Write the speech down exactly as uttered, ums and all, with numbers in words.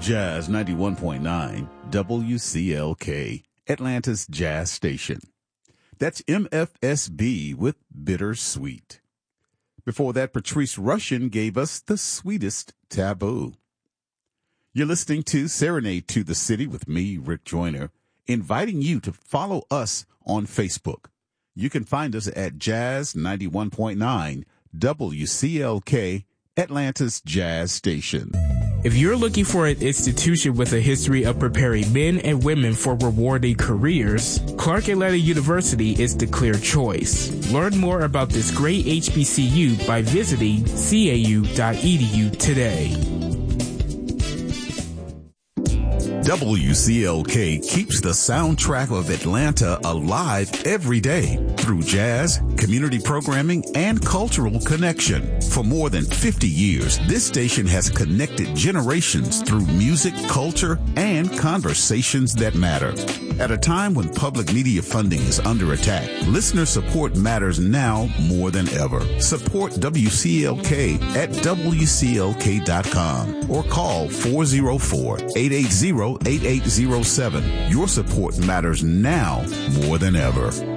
Jazz ninety-one point nine, W C L K, Atlanta's Jazz Station. That's M F S B with Bittersweet. Before that, Patrice Rushen gave us The Sweetest Taboo. You're listening to Serenade to the City with me, Rick Joyner, inviting you to follow us on Facebook. You can find us at Jazz ninety-one point nine, W C L K, Atlanta's Jazz Station. If you're looking for an institution with a history of preparing men and women for rewarding careers, Clark Atlanta University is the clear choice. Learn more about this great H B C U by visiting C A U dot E D U today. W C L K keeps the soundtrack of Atlanta alive every day through jazz, community programming, and cultural connection. For more than fifty years, this station has connected generations through music, culture, and conversations that matter. At a time when public media funding is under attack, listener support matters now more than ever. Support W C L K at W C L K dot com or call four oh four, eight eight zero, eight eight zero seven. Your support matters now more than ever.